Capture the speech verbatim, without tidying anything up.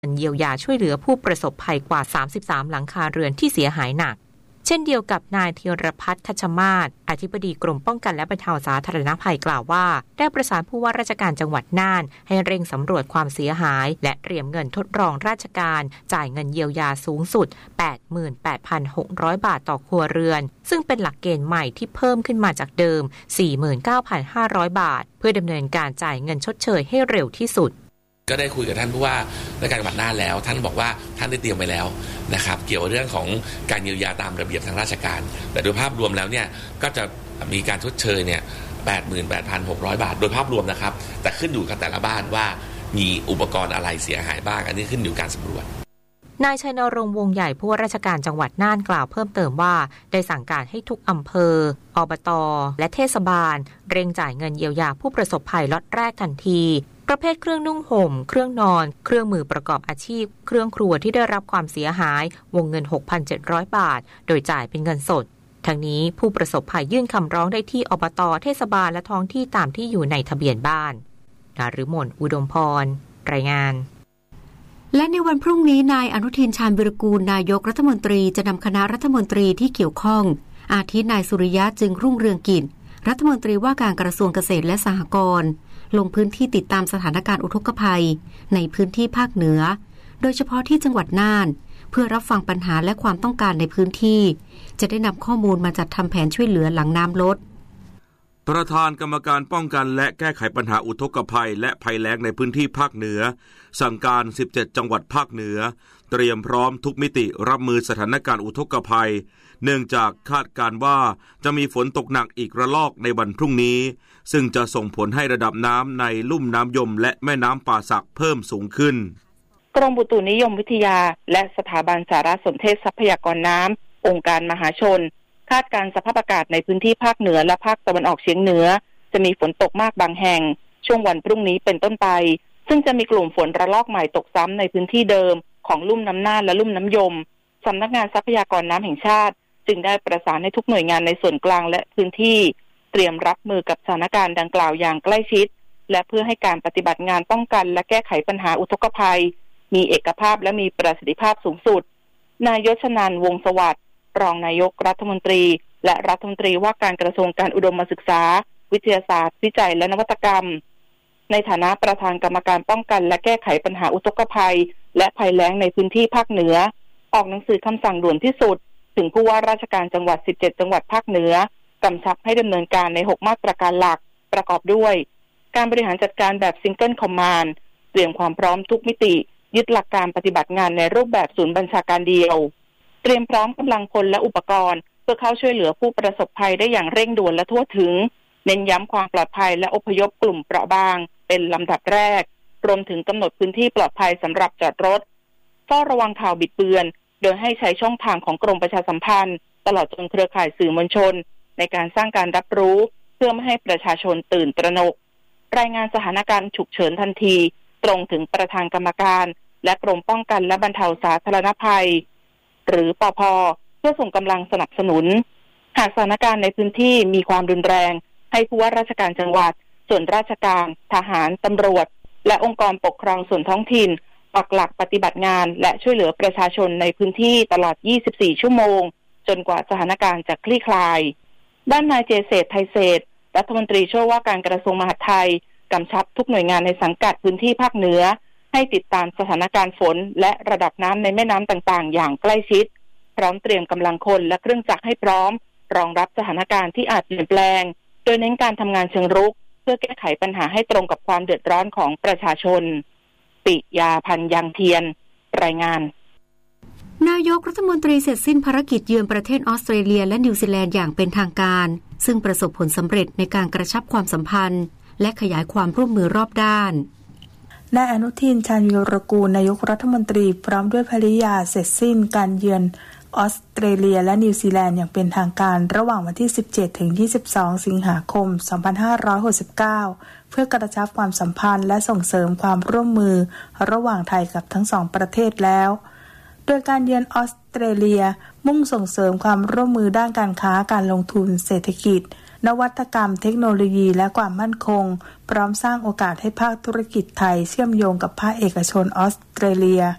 เยียวยาช่วยเหลือผู้ประสบภัยกว่าสามสิบสามหลังคาเรือนที่เสียหายหนักเช่นเดียวกับนายธีรพัฒน์คัชมาศอธิบดีกรมป้องกันและบรรเทาสาธารณภัยกล่าวว่าได้ประสานผู้ว่าราชการจังหวัดน่านให้เร่งสำรวจความเสียหายและเตรียมเงินทดลองราชการจ่ายเงินเยียวยาสูงสุด แปดหมื่นแปดพันหกร้อย บาทต่อครัวเรือนซึ่งเป็นหลักเกณฑ์ใหม่ที่เพิ่มขึ้นมาจากเดิม สี่หมื่นเก้าพันห้าร้อย บาทเพื่อดำเนินการจ่ายเงินชดเชยให้เร็วที่สุดก็ได้คุยกับท่านผู้ว่าราชการจังหวัดน่านแล้วท่านบอกว่าท่านได้เตรียมไว้แล้วนะครับเกี่ยวกับเรื่องของการเยียวยาตามระเบียบทางราชการแต่โดยภาพรวมแล้วเนี่ยก็จะมีการชดเชยเนี่ย แปดหมื่นแปดพันหกร้อย บาทโดยภาพรวมนะครับแต่ขึ้นอยู่กับแต่ละบ้านว่ามีอุปกรณ์อะไรเสียหายบ้างอันนี้ขึ้นอยู่การสำรวจนายชัยนรงค์วงใหญ่ผู้ว่าราชการจังหวัดน่านกล่าวเพิ่มเติมว่าได้สั่งการให้ทุกอำเภออบต.และเทศบาลเร่งจ่ายเงินเยียวยาผู้ประสบภัยล็อตแรกทันทีประเภทเครื่องนุ่งห่มเครื่องนอนเครื่องมือประกอบอาชีพเครื่องครัวที่ได้รับความเสียหายวงเงิน หกพันเจ็ดร้อย บาทโดยจ่ายเป็นเงินสดทั้งนี้ผู้ประสบภัยยื่นคำร้องได้ที่อบต.เทศบาลและท้องที่ตามที่อยู่ในทะเบียนบ้านนฤมลอุดมพรรายงานและในวันพรุ่งนี้นายอนุทินชาญวิรากูลนายกรัฐมนตรีจะนำคณะรัฐมนตรีที่เกี่ยวข้องอาทินายสุริยะจึงรุ่งเรืองกิจรัฐมนตรีว่าการกระทรวงเกษตรและสหกรณ์ลงพื้นที่ติดตามสถานการณ์อุทกภัยในพื้นที่ภาคเหนือโดยเฉพาะที่จังหวัดน่านเพื่อรับฟังปัญหาและความต้องการในพื้นที่จะได้นำข้อมูลมาจัดทำแผนช่วยเหลือหลังน้ำลดประธานกรรมการป้องกันและแก้ไขปัญหาอุทกภัยและภัยแล้งในพื้นที่ภาคเหนือสั่งการสิบเจ็ดจังหวัดภาคเหนือเตรียมพร้อมทุกมิติรับมือสถานการณ์อุทกภัยเนื่องจากคาดการณ์ว่าจะมีฝนตกหนักอีกระลอกในวันพรุ่งนี้ซึ่งจะส่งผลให้ระดับน้ำในลุ่มน้ำยมและแม่น้ำป่าสักเพิ่มสูงขึ้นกรมอุตุนิยมวิทยาและสถาบันสารสนเทศทรัพยากรน้ำองค์การมหาชนคาดการณ์สภาพอากาศในพื้นที่ภาคเหนือและภาคตะวันออกเฉียงเหนือจะมีฝนตกมากบางแห่งช่วงวันพรุ่งนี้เป็นต้นไปซึ่งจะมีกลุ่มฝนระลอกใหม่ตกซ้ำในพื้นที่เดิมของลุ่มน้ำน่านและลุ่มน้ำยมสำนักงานทรัพยากรน้ำแห่งชาติจึงได้ประสานให้ทุกหน่วยงานในส่วนกลางและพื้นที่เตรียมรับมือกับสถานการณ์ดังกล่าวอย่างใกล้ชิดและเพื่อให้การปฏิบัติงานป้องกันและแก้ไขปัญหาอุทกภัยมีเอกภาพและมีประสิทธิภาพสูงสุดนายยศนันท์วงศ์สวัสดิ์รองนายกรัฐมนตรีและรัฐมนตรีว่าการกระทรวงการอุดมศึกษาวิทยาศาสตร์วิจัยและนวัตกรรมในฐานะประธานกรรมการป้องกันและแก้ไขปัญหาอุทกภัยและภัยแล้งในพื้นที่ภาคเหนือออกหนังสือคำสั่งด่วนที่สุดถึงผู้ว่าราชการจังหวัดสิบเจ็ดจังหวัดภาคเหนือกำชับให้ดำเนินการในหกมาตรการหลักประกอบด้วยการบริหารจัดการแบบซิงเกิลคอมมานด์เตรียมความพร้อมทุกมิติยึดหลักการปฏิบัติงานในรูปแบบศูนย์บัญชาการเดียวเตรียมพร้อมกำลังพลและอุปกรณ์เพื่อเข้าช่วยเหลือผู้ประสบภัยได้อย่างเร่งด่วนและทั่วถึงเน้นย้ำความปลอดภัยและอพยพกลุ่มเปราะบางเป็นลำดับแรกรวมถึงกำหนดพื้นที่ปลอดภัยสำหรับจอดรถเฝ้าระวังข่าวบิดเบือนโดยให้ใช้ช่องทางของกรมประชาสัมพันธ์ตลอดจนเครือข่ายสื่อมวลชนในการสร้างการรับรู้เพื่อไม่ให้ประชาชนตื่นตระหนกรายงานสถานการณ์ฉุกเฉินทันทีตรงถึงประธานกรรมการและกรมป้องกันและบรรเทาสาธารณภัยหรือปภ.เพื่อส่งกำลังสนับสนุนหากสถานการณ์ในพื้นที่มีความรุนแรงให้ผู้ว่าราชการจังหวัดส่วนราชการทหารตำรวจและองค์กรปกครองส่วนท้องถิ่นปักหลักปฏิบัติงานและช่วยเหลือประชาชนในพื้นที่ตลอดยี่สิบสี่ชั่วโมงจนกว่าสถานการณ์จะคลี่คลายด้านนายเจเศรษฐ์ไทยเศรษฐ์รัฐมนตรีช่วยว่าการกระทรวงมหาดไทยกำชับทุกหน่วยงานในสังกัดพื้นที่ภาคเหนือให้ติดตามสถานการณ์ฝนและระดับน้ำในแม่น้ำต่างๆอย่างใกล้ชิดพร้อมเตรียมกำลังคนและเครื่องจักรให้พร้อมรองรับสถานการณ์ที่อาจเปลี่ยนแปลงโดยเน้นการทำงานเชิงรุกเพื่อแก้ไขปัญหาให้ตรงกับความเดือดร้อนของประชาชนปิยาพันธ์ยังเทียนรายงานนายกรัฐมนตรีเสร็จสิ้นภารกิจเยือนประเทศออสเตรเลียและนิวซีแลนด์อย่างเป็นทางการซึ่งประสบผลสำเร็จในการกระชับความสัมพันธ์และขยายความร่วมมือรอบด้านนายอนุทินชาญวีรกูลนายกรัฐมนตรีพร้อมด้วยภริยาเสร็จสิ้นการเยือนออสเตรเลียและนิวซีแลนด์อย่างเป็นทางการระหว่างวันที่สิบเจ็ดถึงยี่สิบสองสิงหาคมสองพันห้าร้อยหกสิบเก้าเพื่อกระชับความสัมพันธ์และส่งเสริมความร่วมมือระหว่างไทยกับทั้งสองประเทศแล้วโดยการเยือนออสเตรเลียมุ่งส่งเสริมความร่วมมือด้านการค้าการลงทุนเศรษฐกิจนวัตกรรมเทคโนโลยีและความมั่นคงพร้อมสร้างโอกาสให้ภาคธุรกิจไทยเชื่อมโยงกับภาคเอกชนออสเตรเลีย